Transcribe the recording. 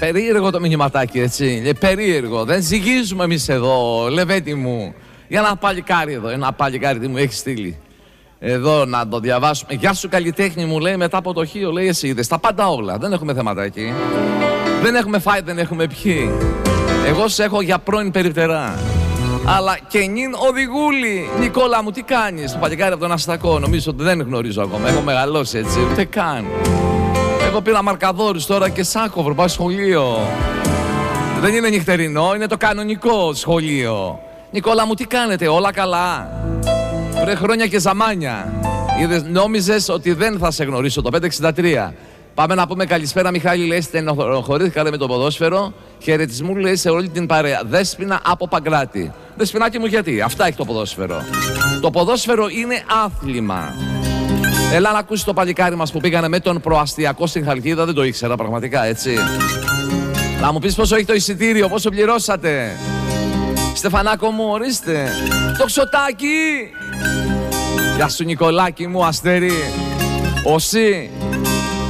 Περίεργο το μηνυματάκι, έτσι. Περίεργο. Δεν ζυγίζουμε εμείς εδώ, Λεβέντη μου. Για ένα παλικάρι εδώ, ένα παλικάρι τι μου έχει στείλει. Εδώ να το διαβάσουμε. Γεια σου καλλιτέχνη μου, λέει, μετά από το χείο, λέει, εσύ είδες. Τα πάντα όλα. Δεν έχουμε θεματάκι. Δεν έχουμε φάει, δεν έχουμε πιει. Εγώ σε έχω για πρώην περιπτερά. Αλλά και νυν οδηγούλη. Νικόλα μου, τι κάνεις? Το παλικάρι από τον Αστακό. Νομίζω ότι δεν γνωρίζω ακόμα. Έχω μεγαλώσει έτσι. Ούτε καν. Εγώ πήρα Μαρκαδόρους τώρα και Σάκοβρο. Πάω σχολείο. Δεν είναι νυχτερινό, είναι το κανονικό σχολείο. Νικόλα μου, τι κάνετε? Όλα καλά? Βρε χρόνια και ζαμάνια. Είδες, νόμιζες ότι δεν θα σε γνωρίσω το 563. Πάμε να πούμε καλησπέρα, Μιχάλη, λέει, στενοχωρήθηκα με το ποδόσφαιρο. Χαιρετισμού, λέει, σε όλη την παρέα. Δέσποινα από Παγκράτη. Δεσποινάκι μου, γιατί? Αυτά έχει το ποδόσφαιρο. Το ποδόσφαιρο είναι άθλημα. Έλα να ακούσει το παλικάρι μας που πήγανε με τον προαστιακό στην Χαλκίδα. Δεν το ήξερα πραγματικά, έτσι. Να μου πεις πόσο έχει το εισιτήριο, πόσο πληρώσατε? Στεφανάκο μου, ορίστε. Το Ξωτάκι. Γεια σου Νικολάκη μου, αστέρι. Όσοι